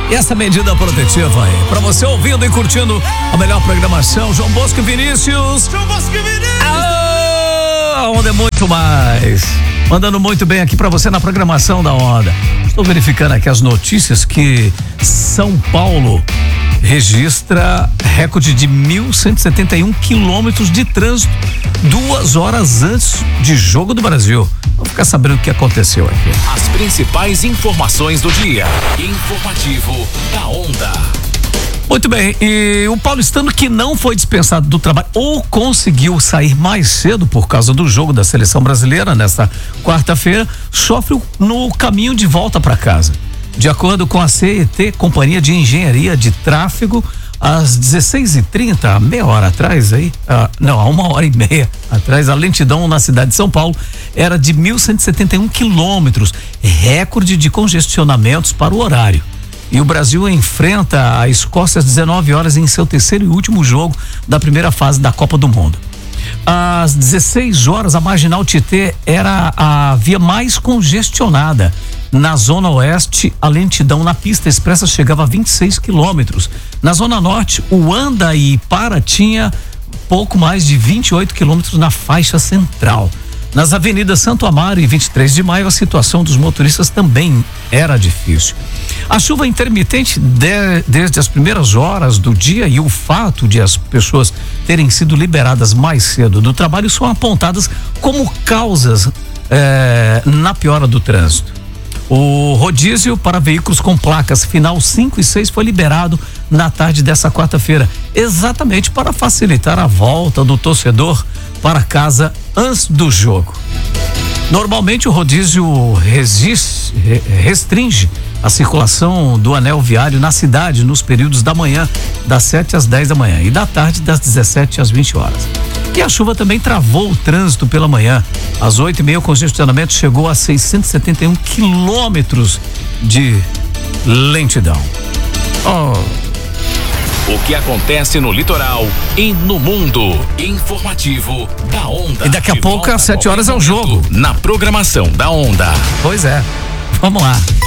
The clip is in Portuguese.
E essa medida protetiva aí, pra você ouvindo e curtindo a melhor programação, João Bosco e Vinícius. A Onda é muito mais. Mandando muito bem aqui pra você na programação da Onda. Estou verificando aqui as notícias que São Paulo registra recorde de 1.171 quilômetros de trânsito 2 horas antes de Jogo do Brasil. Vamos ficar sabendo o que aconteceu aqui. As principais informações do dia. Informativo da Onda. Muito bem, e o paulistano que não foi dispensado do trabalho ou conseguiu sair mais cedo por causa do jogo da seleção brasileira nesta quarta-feira, sofre no caminho de volta para casa. De acordo com a CET, Companhia de Engenharia de Tráfego, às 16h30, meia hora atrás aí, há 1h30 atrás, a lentidão na cidade de São Paulo era de 1.171 quilômetros, recorde de congestionamentos para o horário. E o Brasil enfrenta a Escócia às 19 horas em seu terceiro e último jogo da primeira fase da Copa do Mundo. Às 16 horas, a Marginal Tietê era a via mais congestionada. Na Zona Oeste, a lentidão na pista expressa chegava a 26 quilômetros. Na Zona Norte, o anda e para tinha pouco mais de 28 quilômetros na faixa central. Nas avenidas Santo Amaro e 23 de Maio, a situação dos motoristas também era difícil. A chuva intermitente desde as primeiras horas do dia e o fato de as pessoas terem sido liberadas mais cedo do trabalho são apontadas como causas na piora do trânsito. O rodízio para veículos com placas final 5 e 6 foi liberado na tarde dessa quarta-feira, exatamente para facilitar a volta do torcedor para casa antes do jogo. Normalmente o rodízio restringe a circulação do anel viário na cidade nos períodos da manhã, das 7 às 10 da manhã, e da tarde, das 17 às 20 horas. E a chuva também travou o trânsito pela manhã. Às 8h30, o congestionamento chegou a 671 quilômetros de lentidão. O que acontece no litoral e no mundo. Informativo da Onda. E daqui a pouco, às 7 horas, é o jogo. Na programação da Onda. Pois é. Vamos lá.